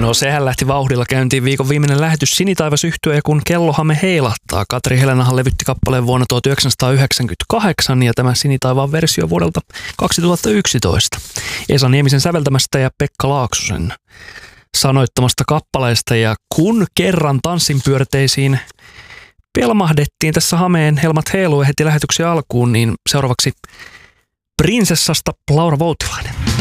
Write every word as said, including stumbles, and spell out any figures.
No sehän lähti vauhdilla käyntiin viikon viimeinen lähetys Sinitaivas -yhtye ja kun kellohame heilahtaa. Katri Helenahan levytti kappaleen vuonna tuhatyhdeksänsataayhdeksänkymmentäkahdeksan ja tämä Sinitaivaan versio vuodelta kaksituhattayksitoista. Esa Niemisen säveltämästä ja Pekka Laaksosen sanoittamasta kappaleesta. Ja kun kerran tanssinpyörteisiin pelmahdettiin tässä hameen helmat heiluen heti lähetyksen alkuun, niin seuraavaksi Prinsessasta Laura Voutilainen.